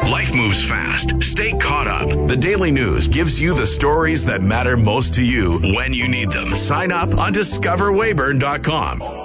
Life moves fast. Stay caught up. The Daily News gives you the stories that matter most to you when you need them. Sign up on discoverwayburn.com.